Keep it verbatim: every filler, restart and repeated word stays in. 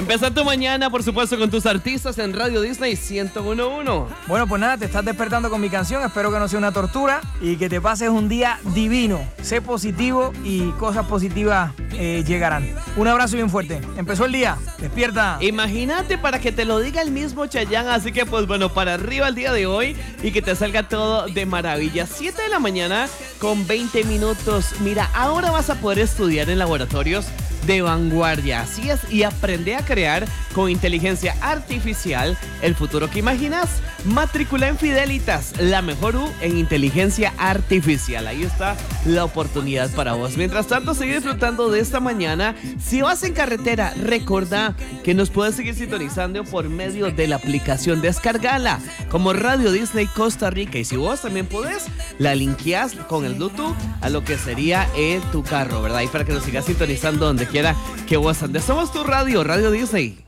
Empezar tu mañana, por supuesto, con tus artistas en Radio Disney ciento uno punto uno. Bueno, pues nada, te estás despertando con mi canción. Espero que no sea una tortura y que te pases un día divino. Sé positivo y cosas positivas eh, llegarán. Un abrazo bien fuerte. Empezó el día. Despierta. Imagínate para que te lo diga el mismo Chayanne. Así que, pues bueno, para arriba el día de hoy y que te salga todo de maravilla. siete de la mañana con veinte minutos. Mira, ahora vas a poder estudiar en laboratorios de vanguardia, así es, y aprende a crear con inteligencia artificial el futuro que imaginas. Matrícula en Fidelitas, la mejor U en inteligencia artificial. Ahí está la oportunidad para vos. Mientras tanto, sigue disfrutando de esta mañana. Si vas en carretera, recordá que nos puedes seguir sintonizando por medio de la aplicación. Descargala como Radio Disney Costa Rica, y si vos también podés, la linkeás con el Bluetooth a lo que sería en tu carro, ¿verdad? Y para que nos sigas sintonizando donde quiera que vos andes. Somos tu radio, Radio Disney.